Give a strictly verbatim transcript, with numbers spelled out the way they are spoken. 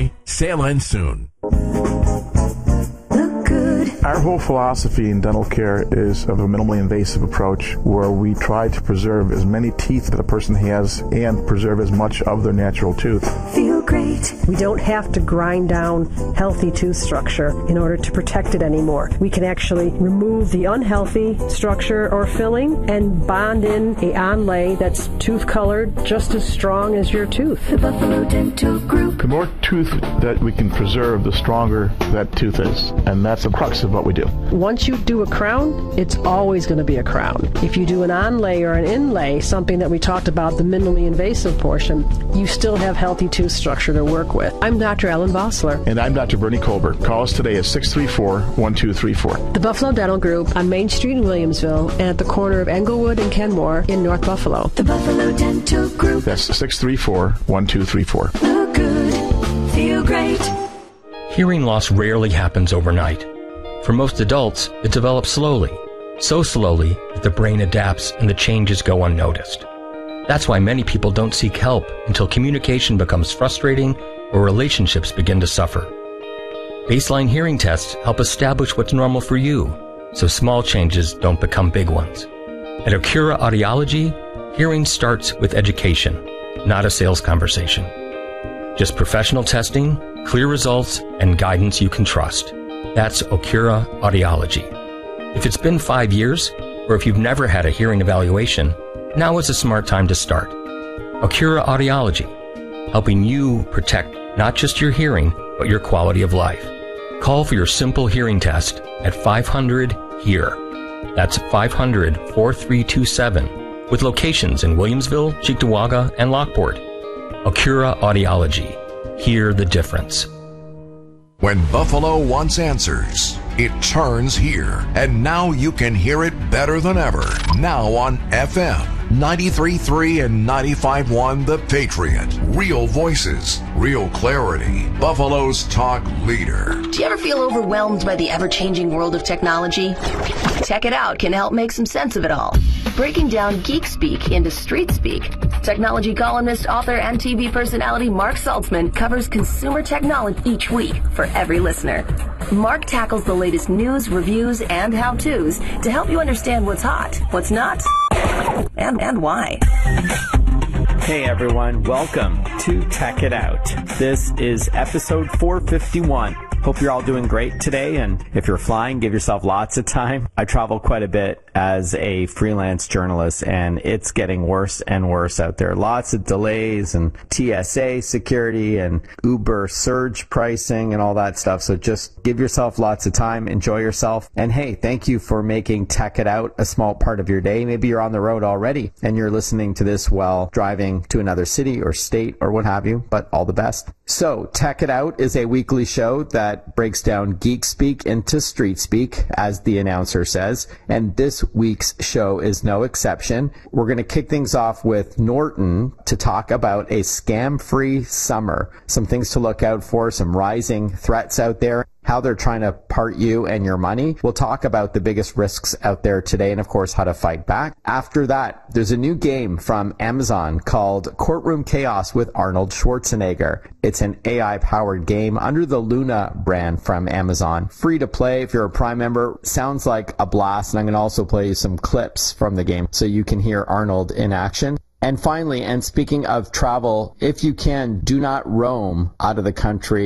hurry, sale ends soon. Our whole philosophy in dental care is of a minimally invasive approach where we try to preserve as many teeth that a person has and preserve as much of their natural tooth. Feel great. We don't have to grind down healthy tooth structure in order to protect it anymore. We can actually remove the unhealthy structure or filling and bond in a onlay that's tooth colored just as strong as your tooth. The Buffalo Dental Group. The more tooth that we can preserve, the stronger that tooth is. And that's the crux of what we do. Once you do a crown, it's always going to be a crown. If you do an onlay or an inlay, something that we talked about, the minimally invasive portion, you still have healthy tooth structure to work with. I'm Doctor Ellen Vossler. And I'm Doctor Bernie Colbert. Call us today at six three four, one two three four. The Buffalo Dental Group on Main Street in Williamsville and at the corner of Englewood and Kenmore in North Buffalo. The Buffalo Dental Group. That's six three four, one two three four. Look good. Feel great. Hearing loss rarely happens overnight. For most adults, it develops slowly, so slowly that the brain adapts and the changes go unnoticed. That's why many people don't seek help until communication becomes frustrating or relationships begin to suffer. Baseline hearing tests help establish what's normal for you, so small changes don't become big ones. At Acura Audiology, hearing starts with education, not a sales conversation. Just professional testing, clear results, and guidance you can trust. That's Acura Audiology. If it's been five years, or if you've never had a hearing evaluation, now is a smart time to start. Acura Audiology, helping you protect not just your hearing, but your quality of life. Call for your simple hearing test at five hundred HEAR. That's five hundred, four three two seven, with locations in Williamsville, Cheektowaga, and Lockport. Acura Audiology. Hear the difference. When Buffalo wants answers, it turns here. And now you can hear it better than ever. Now on F M ninety-three point three and ninety-five point one The Patriot. Real voices, real clarity. Buffalo's talk leader. Do you ever feel overwhelmed by the ever-changing world of technology? Check It Out can help make some sense of it all. Breaking down geek speak into street speak. Technology columnist, author, and T V personality Mark Saltzman covers consumer technology each week for every listener. Mark tackles the latest news, reviews, and how-tos to help you understand what's hot, what's not, and, and why. Hey everyone, welcome to Tech It Out. This is episode four fifty-one. Hope you're all doing great today, and if you're flying, give yourself lots of time. I travel quite a bit as a freelance journalist, and it's getting worse and worse out there. Lots of delays and T S A security and Uber surge pricing and all that stuff. So just give yourself lots of time, enjoy yourself, and hey, thank you for making Tech It Out a small part of your day. Maybe you're on the road already, and you're listening to this while driving to another city or state or what have you, but all the best. So, Tech It Out is a weekly show that breaks down geek speak into street speak, as the announcer says, and this week's show is no exception. We're going to kick things off with Norton to talk about a scam-free summer, some things to look out for, some rising threats out there, how they're trying to part you and your money. We'll talk about the biggest risks out there today and, of course, how to fight back. After that, there's a new game from Amazon called Courtroom Chaos with Arnold Schwarzenegger. It's an A I-powered game under the Luna brand from Amazon. Free to play if you're a Prime member. Sounds like a blast, and I'm going to also play you some clips from the game so you can hear Arnold in action. And finally, and speaking of travel, if you can, do not roam out of the country.